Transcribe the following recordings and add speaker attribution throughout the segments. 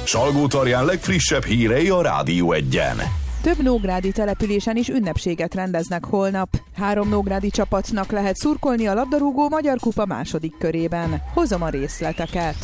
Speaker 1: Salgótarján legfrissebb hírei a Rádió Egyen.
Speaker 2: Több nógrádi településen is ünnepséget rendeznek holnap. 3 nógrádi csapatnak lehet szurkolni a labdarúgó Magyar Kupa második körében. Hozom a részleteket.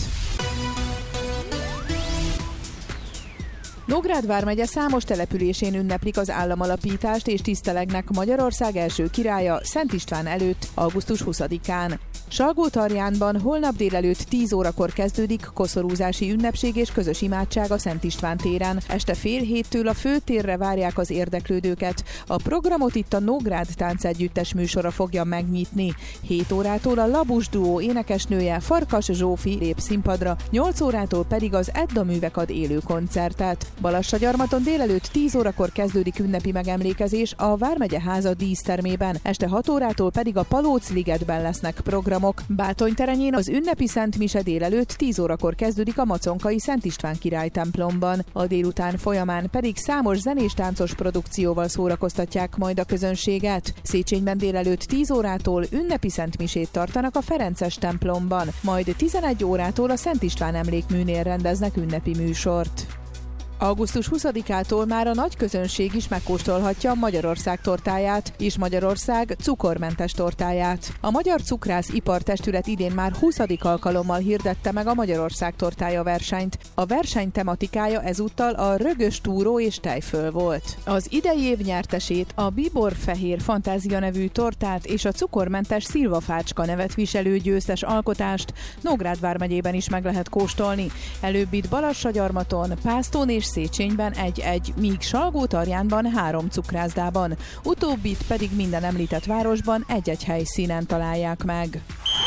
Speaker 2: Nógrád vármegye számos településén ünneplik az államalapítást és tisztelegnek Magyarország első királya Szent István előtt augusztus 20-án. Salgótarjánban holnap délelőtt 10 órakor kezdődik koszorúzási ünnepség és közös imádság a Szent István téren. Este fél héttől a főtérre várják az érdeklődőket. A programot itt a Nógrád táncegyüttes műsora fogja megnyitni. 7 órától a Labus duó énekesnője Farkas Zsófi lép színpadra, 8 órától pedig az Edda Művek ad élő koncertet. Balassagyarmaton délelőtt 10 órakor kezdődik ünnepi megemlékezés a Vármegye háza dísztermében. Este 6 órától pedig a Palóc-ligetben lesznek programok. Bátonyterenyén az ünnepi Szent Mise délelőtt 10 órakor kezdődik a Maconkai Szent István király templomban. A délután folyamán pedig számos zenés-táncos produkcióval szórakoztatják majd a közönséget. Széchenyben délelőtt 10 órától ünnepi Szent Misét tartanak a Ferences templomban, majd 11 órától a Szent István emlékműnél rendeznek ünnepi műsort. Augusztus 20-ától már a nagy közönség is megkóstolhatja Magyarország tortáját és Magyarország cukormentes tortáját. A Magyar Cukrász Ipartestület idén már 20. alkalommal hirdette meg a Magyarország tortája versenyt. A verseny tematikája ezúttal a rögös túró és tejföl volt. Az idei év nyertesét, a Bíbor Fehér Fantázia nevű tortát és a cukormentes Szilvafácska nevet viselő győztes alkotást Nógrád vármegyében is meg lehet kóstolni. Előbb itt Balassagyarmaton, Pásztón és Széchenyben 1-1, míg Salgótarjánban 3 cukrászdában. Utóbbit pedig minden említett városban egy-egy helyszínen találják meg.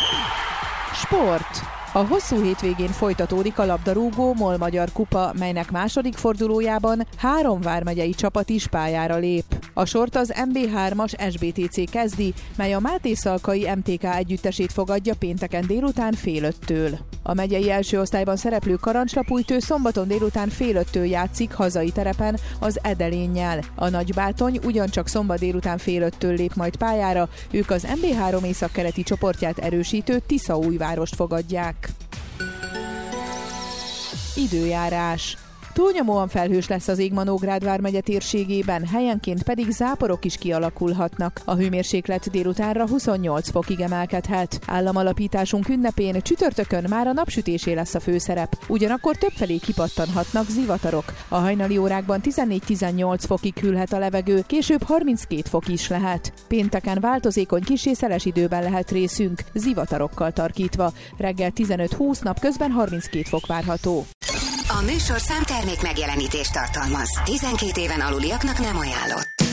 Speaker 2: Sport. A hosszú hétvégén folytatódik a labdarúgó MOL Magyar Kupa, melynek második fordulójában 3 vármegyei csapat is pályára lép. A sort az MB3-as SBTC kezdi, mely a Mátészalkai MTK együttesét fogadja pénteken délután fél 5-től. A megyei első osztályban szereplő Karancslapújtő szombaton délután fél 5-től játszik hazai terepen az Edelénnyel. A Nagybátony ugyancsak szombat délután fél 5-től lép majd pályára, ők az MB3 északkeleti csoportját erősítő Tiszaújvárost fogadják. Időjárás. Túlnyomóan felhős lesz az ég ma Nógrád vármegye térségében, helyenként pedig záporok is kialakulhatnak. A hőmérséklet délutánra 28 fokig emelkedhet. Államalapításunk ünnepén csütörtökön már a napsütésé lesz a főszerep. Ugyanakkor többfelé kipattanhatnak zivatarok. A hajnali órákban 14-18 fokig hűlhet a levegő, később 32 fok is lehet. Pénteken változékony kissé szeles időben lehet részünk, zivatarokkal tarkítva. Reggel 15-20, napközben 32 fok várható.
Speaker 3: A műsor számtermék megjelenítést tartalmaz. 12 éven aluliaknak nem ajánlott.